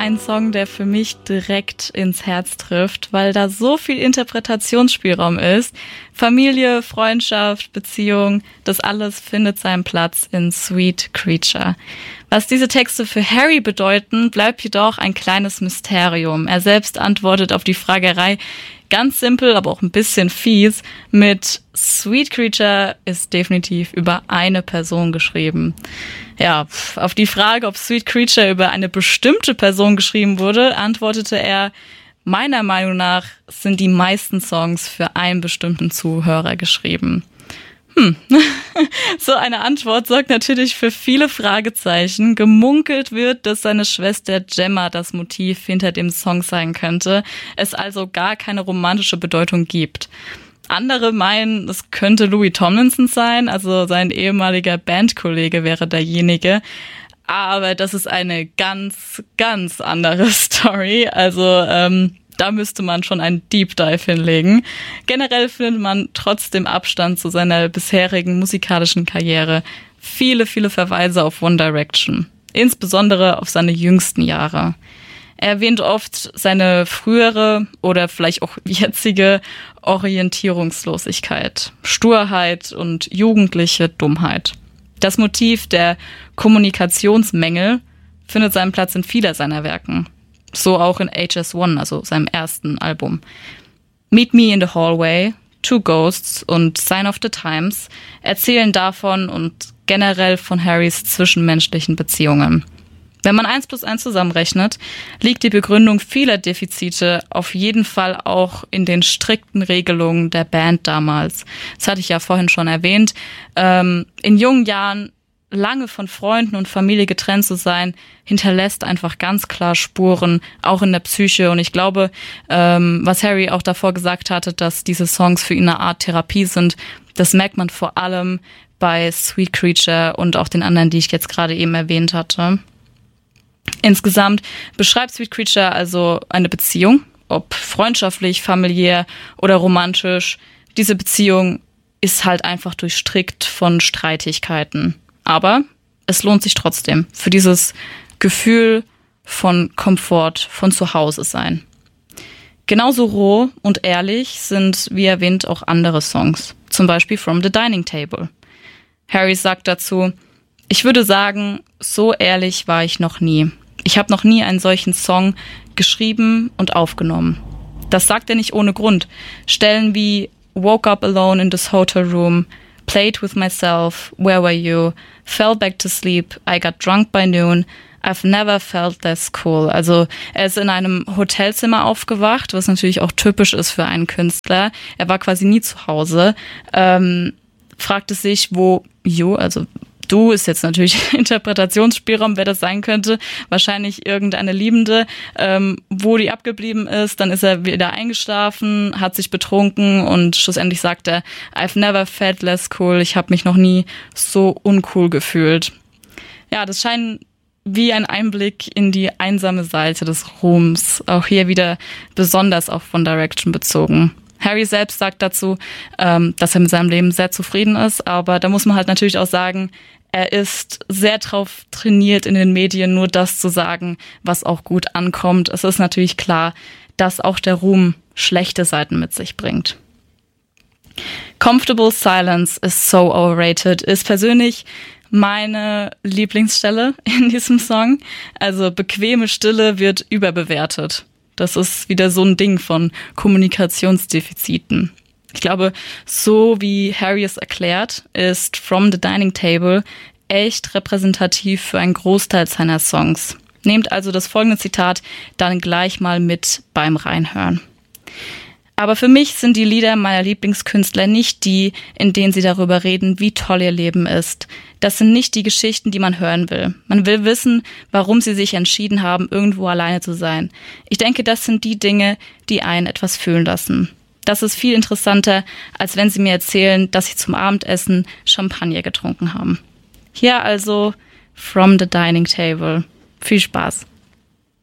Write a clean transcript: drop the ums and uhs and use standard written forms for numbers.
ein Song, der für mich direkt ins Herz trifft, weil da so viel Interpretationsspielraum ist. Familie, Freundschaft, Beziehung, das alles findet seinen Platz in Sweet Creature. Was diese Texte für Harry bedeuten, bleibt jedoch ein kleines Mysterium. Er selbst antwortet auf die Fragerei ganz simpel, aber auch ein bisschen fies mit Sweet Creature ist definitiv über eine Person geschrieben. Ja, auf die Frage, ob Sweet Creature über eine bestimmte Person geschrieben wurde, antwortete er, meiner Meinung nach sind die meisten Songs für einen bestimmten Zuhörer geschrieben. So eine Antwort sorgt natürlich für viele Fragezeichen. Gemunkelt wird, dass seine Schwester Gemma das Motiv hinter dem Song sein könnte, es also gar keine romantische Bedeutung gibt. Andere meinen, es könnte Louis Tomlinson sein, also sein ehemaliger Bandkollege wäre derjenige. Aber das ist eine ganz, ganz andere Story. Also da müsste man schon einen Deep Dive hinlegen. Generell findet man trotz dem Abstand zu seiner bisherigen musikalischen Karriere viele, viele Verweise auf One Direction. Insbesondere auf seine jüngsten Jahre. Er erwähnt oft seine frühere oder vielleicht auch jetzige Orientierungslosigkeit, Sturheit und jugendliche Dummheit. Das Motiv der Kommunikationsmängel findet seinen Platz in vieler seiner Werken. So auch in HS1, also seinem ersten Album. Meet Me in the Hallway, Two Ghosts und Sign of the Times erzählen davon und generell von Harrys zwischenmenschlichen Beziehungen. Wenn man 1+1 zusammenrechnet, liegt die Begründung vieler Defizite auf jeden Fall auch in den strikten Regelungen der Band damals. Das hatte ich ja vorhin schon erwähnt. In jungen Jahren lange von Freunden und Familie getrennt zu sein, hinterlässt einfach ganz klar Spuren, auch in der Psyche. Und ich glaube, was Harry auch davor gesagt hatte, dass diese Songs für ihn eine Art Therapie sind, das merkt man vor allem bei Sweet Creature und auch den anderen, die ich jetzt gerade eben erwähnt hatte. Insgesamt beschreibt Sweet Creature also eine Beziehung, ob freundschaftlich, familiär oder romantisch. Diese Beziehung ist halt einfach durchstrickt von Streitigkeiten. Aber es lohnt sich trotzdem für dieses Gefühl von Komfort, von Zuhause sein. Genauso roh und ehrlich sind, wie erwähnt, auch andere Songs. Zum Beispiel From the Dining Table. Harry sagt dazu, ich würde sagen, so ehrlich war ich noch nie. Ich habe noch nie einen solchen Song geschrieben und aufgenommen. Das sagt er nicht ohne Grund. Stellen wie Woke Up Alone in this Hotel Room, Played with Myself, Where Were You, Fell Back to Sleep, I Got Drunk by Noon, I've Never Felt Less Cool. Also er ist in einem Hotelzimmer aufgewacht, was natürlich auch typisch ist für einen Künstler. Er war quasi nie zu Hause. Fragte sich, wo You, also Du ist jetzt natürlich Interpretationsspielraum, wer das sein könnte. Wahrscheinlich irgendeine Liebende, wo die abgeblieben ist. Dann ist er wieder eingeschlafen, hat sich betrunken und schlussendlich sagt er, I've never felt less cool. Ich habe mich noch nie so uncool gefühlt. Ja, das scheint wie ein Einblick in die einsame Seite des Ruhms. Auch hier wieder besonders auf One Direction bezogen. Harry selbst sagt dazu, dass er mit seinem Leben sehr zufrieden ist, aber da muss man halt natürlich auch sagen, er ist sehr drauf trainiert in den Medien, nur das zu sagen, was auch gut ankommt. Es ist natürlich klar, dass auch der Ruhm schlechte Seiten mit sich bringt. Comfortable Silence is so overrated ist persönlich meine Lieblingsstelle in diesem Song. Also bequeme Stille wird überbewertet. Das ist wieder so ein Ding von Kommunikationsdefiziten. Ich glaube, so wie Harry es erklärt, ist From the Dining Table echt repräsentativ für einen Großteil seiner Songs. Nehmt also das folgende Zitat dann gleich mal mit beim Reinhören. Aber für mich sind die Lieder meiner Lieblingskünstler nicht die, in denen sie darüber reden, wie toll ihr Leben ist. Das sind nicht die Geschichten, die man hören will. Man will wissen, warum sie sich entschieden haben, irgendwo alleine zu sein. Ich denke, das sind die Dinge, die einen etwas fühlen lassen. Das ist viel interessanter, als wenn sie mir erzählen, dass sie zum Abendessen Champagner getrunken haben. Hier also From the Dining Table. Viel Spaß.